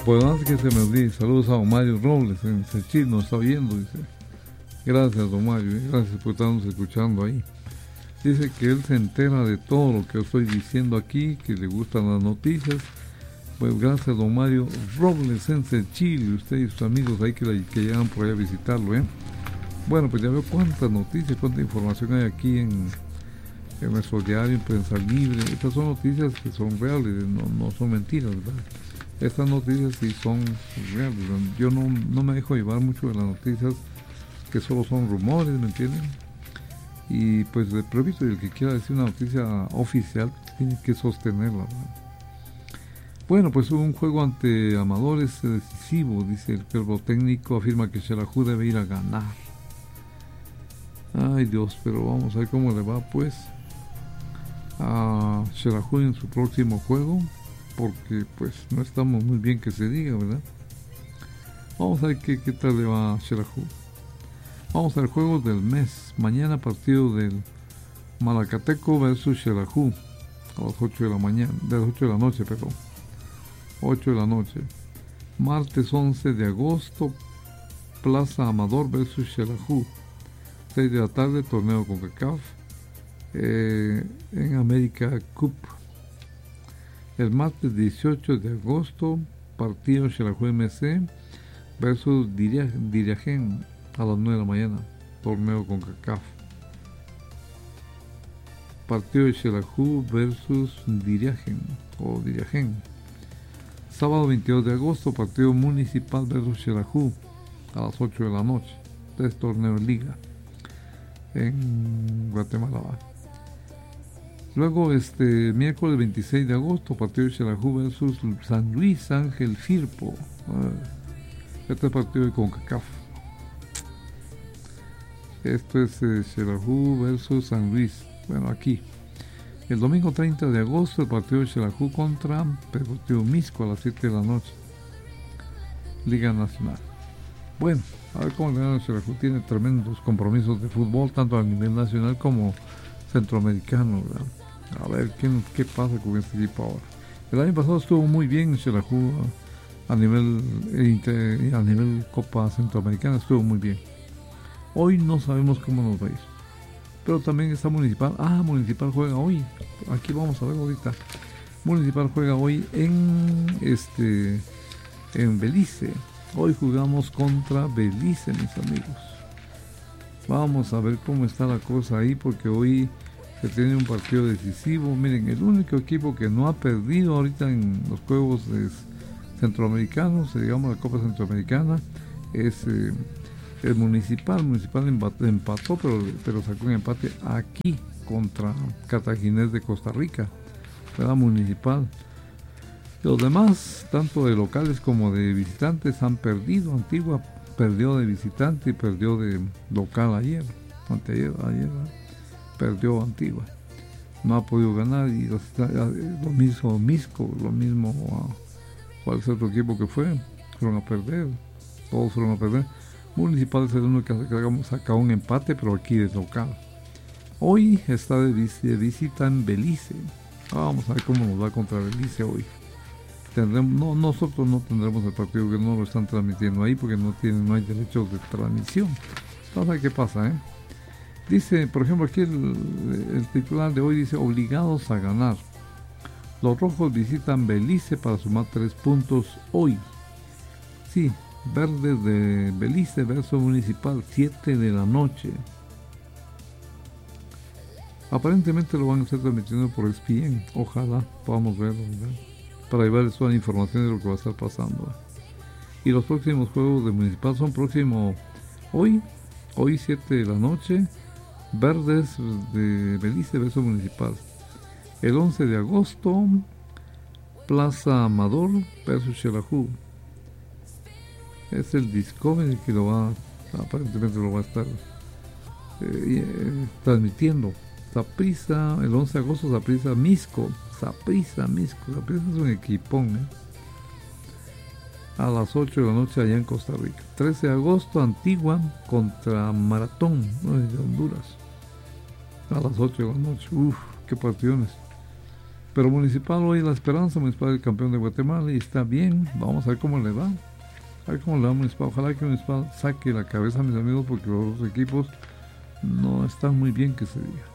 Pues antes que se me olvide, saludos a don Mario Robles en Sechil, nos está oyendo, dice. Gracias, don Mario, gracias por estarnos escuchando ahí. Dice que él se entera de todo lo que estoy diciendo aquí, que le gustan las noticias. Pues gracias, don Mario Robles en Sechil, usted y sus amigos ahí que llegan por allá a visitarlo, ¿eh? Bueno, pues ya veo cuántas noticias, cuánta información hay aquí en nuestro diario, en Prensa Libre. Estas son noticias que son reales, no son mentiras, ¿verdad? Estas noticias sí son reales. Yo no me dejo llevar mucho de las noticias que solo son rumores, ¿me entienden? Y pues le repito, el que quiera decir una noticia oficial tiene que sostenerla, ¿verdad? Bueno, pues hubo un juego ante Amadores decisivo, dice el cuerpo técnico, afirma que Xelajú debe ir a ganar. Ay Dios, pero vamos a ver cómo le va pues a Xelajú en su próximo juego, porque pues no estamos muy bien que se diga, ¿verdad? Vamos a ver qué tal le va a Xelajú. Vamos al juego del mes. Mañana partido del Malacateco versus Xelajú a las 8 de la mañana, de las 8 de la noche, perdón. 8 de la noche. Martes 11 de agosto, Plaza Amador versus Xelajú. 6 de la tarde, torneo CONCACAF en América Cup. El martes 18 de agosto, partido Xelajú MC versus Dirigen a las 9 de la mañana, torneo CONCACAF. Partido de Xelajú versus Dirigen. Sábado 22 de agosto, partido municipal versus Xelajú a las 8 de la noche. Es torneo Liga en Guatemala. Luego miércoles 26 de agosto, partido de Xelajú versus San Luis Ángel Firpo. Este es partido de CONCACAF. Esto es Xelajú versus San Luis. Bueno, aquí. El domingo 30 de agosto, el partido de Xelajú contra Deportivo Misco a las 7 de la noche. Liga Nacional. Bueno, a ver cómo le dan a Xelajú. Tiene tremendos compromisos de fútbol, tanto a nivel nacional como centroamericano, ¿verdad? A ver qué pasa con este equipo ahora. El año pasado estuvo muy bien Xelajú a nivel Copa Centroamericana, estuvo muy bien. Hoy no sabemos cómo nos va a ir. Pero también está Municipal. Municipal juega hoy. Aquí vamos a ver ahorita. Municipal juega hoy en Belice. Hoy jugamos contra Belice, mis amigos. Vamos a ver cómo está la cosa ahí, porque hoy se tiene un partido decisivo. Miren, el único equipo que no ha perdido ahorita en los juegos centroamericanos, digamos la Copa Centroamericana, es el Municipal. Municipal empató, pero sacó un empate aquí contra Cartaginés de Costa Rica, ¿verdad? Municipal. Los demás, tanto de locales como de visitantes, han perdido. Antigua perdió de visitante y perdió de local ayer, ¿verdad? Perdió Antigua, no ha podido ganar. Y lo mismo Misco, lo mismo ¿cuál es el otro equipo que fueron a perder? Todos fueron a perder. Municipal es el único que saca un empate, pero aquí es local. Hoy está de visita en Belice. Vamos a ver cómo nos va contra Belice hoy. Nosotros no tendremos el partido, que no lo están transmitiendo ahí porque no hay derechos de transmisión. Vamos a ver qué pasa, ¿eh? Dice, por ejemplo, aquí el titular de hoy dice: obligados a ganar. Los rojos visitan Belice para sumar 3 puntos hoy. Sí, Verdes de Belice versus Municipal, 7 de la noche. Aparentemente lo van a estar transmitiendo por ESPN. Ojalá podamos verlo, ¿verdad? Para llevarles toda la información de lo que va a estar pasando. Y los próximos juegos de Municipal son hoy 7 de la noche, Verdes de Belice versus Municipal. El 11 de agosto, Plaza Amador versus Xelajú. Es el Discovery que aparentemente lo va a estar transmitiendo. Saprissa, el 11 de agosto, Saprissa Misco. Saprissa es un equipón, a las 8 de la noche allá en Costa Rica. 13 de agosto, Antigua contra Maratón, de Honduras, a las 8 de la noche. Qué partidones. Pero Municipal hoy la esperanza, Municipal es el campeón de Guatemala y está bien, vamos a ver cómo le va. A ver cómo le va a Municipal. Ojalá que Municipal saque la cabeza, mis amigos, porque los otros equipos no están muy bien, que se diga.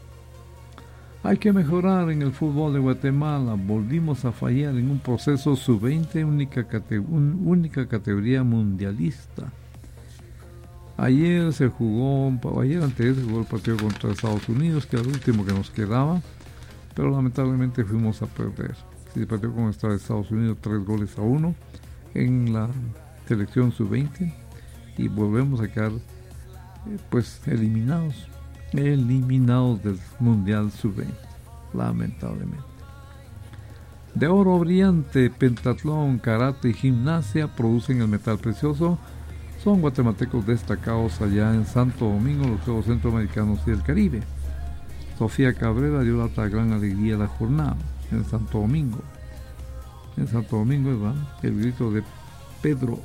Hay que mejorar en el fútbol de Guatemala. Volvimos a fallar en un proceso sub-20, única categoría mundialista. Ayer antes se jugó el partido contra Estados Unidos, que era el último que nos quedaba, pero lamentablemente fuimos a perder. Se partió con Estados Unidos 3-1 en la selección sub-20 y volvemos a quedar pues eliminados del Mundial Sub-20, lamentablemente. De oro brillante, pentatlón, karate y gimnasia producen el metal precioso. Son guatemaltecos destacados allá en Santo Domingo, los Juegos Centroamericanos y del Caribe. Sofía Cabrera dio la gran alegría a la jornada en Santo Domingo. En Santo Domingo, ¿verdad? El grito de Pedro.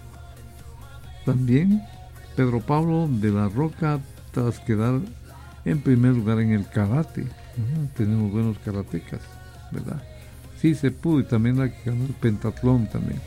También Pedro Pablo de la Roca, tras quedar en primer lugar en el karate. Tenemos buenos karatecas, ¿verdad? Sí se pudo, y también la que ganó el pentatlón también.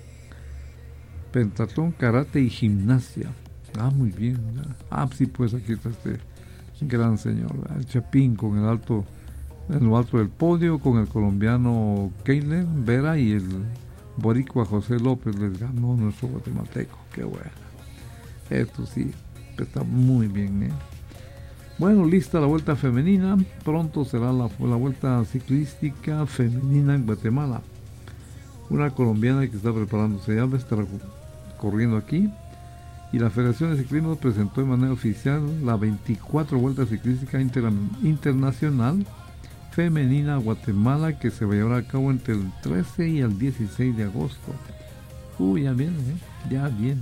Pentatlón, karate y gimnasia. Muy bien, ¿verdad? Sí, pues aquí está este gran señor, ¿verdad? El Chapín con en lo alto del podio, con el colombiano Keilen Vera y el boricua José López. Les ganó nuestro guatemalteco. Qué bueno. Esto sí, está muy bien, Bueno, lista la vuelta femenina. Pronto será la vuelta ciclística femenina en Guatemala. Una colombiana que está preparándose ya va a estar corriendo aquí. Y la Federación de Ciclismo presentó de manera oficial la 24 Vuelta Ciclística Internacional Femenina a Guatemala, que se va a llevar a cabo entre el 13 y el 16 de agosto. Ya viene, ya viene.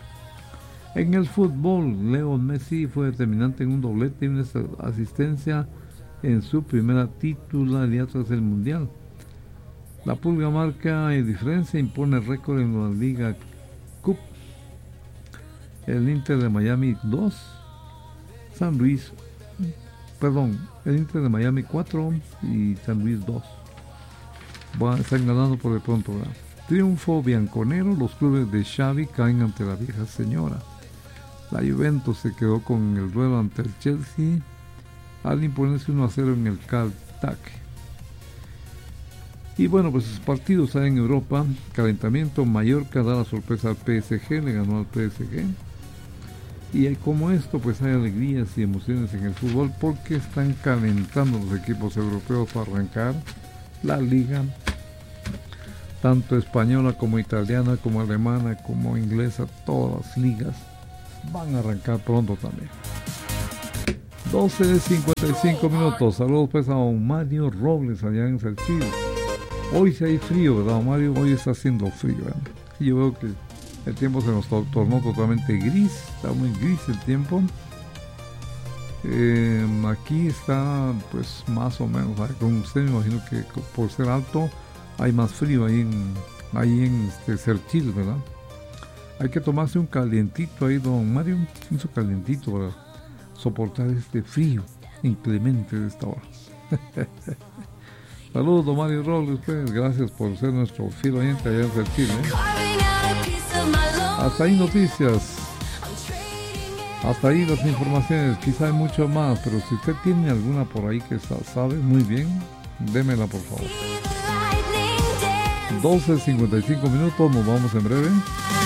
En el fútbol, Leo Messi fue determinante en un doblete y una asistencia en su primera titularidad tras el Mundial. La Pulga marca diferencia, impone récord en la Liga Cup. El Inter de Miami 2, el Inter de Miami 4 y San Luis 2. Están ganando por de pronto, ¿verdad? Triunfo bianconero, los clubes de Xavi caen ante la vieja señora. La Juventus se quedó con el duelo ante el Chelsea al imponerse 1-0 en el Caltech. Y bueno, pues sus partidos hay en Europa. Calentamiento, Mallorca da la sorpresa al PSG, le ganó al PSG. Y como esto, pues hay alegrías y emociones en el fútbol porque están calentando los equipos europeos para arrancar la liga, tanto española como italiana, como alemana, como inglesa. Todas las ligas van a arrancar pronto también. 12:55 minutos. Saludos pues a don Mario Robles allá en Saltillo. Hoy sí hay frío, ¿verdad, Mario? Hoy está haciendo frío, ¿verdad? Y yo veo que el tiempo se nos tornó totalmente gris. Está muy gris el tiempo. Aquí está pues más o menos, con usted me imagino que por ser alto hay más frío ahí en Cerchil, ¿verdad? Hay que tomarse un calientito ahí, don Mario, un calientito para soportar este frío inclemente de esta hora. Saludos, don Mario Robles, pues, gracias por ser nuestro fiel oyente allá en Cerchil, Hasta ahí noticias, hasta ahí las informaciones, quizá hay mucho más, pero si usted tiene alguna por ahí que sabe muy bien, démela por favor. 12:55 minutos, nos vamos en breve.